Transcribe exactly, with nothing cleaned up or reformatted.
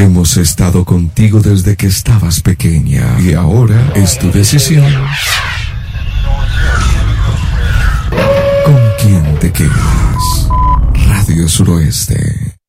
Hemos estado contigo desde que estabas pequeña y ahora es tu decisión. ¿Con quién te quedas? Radio Suroeste.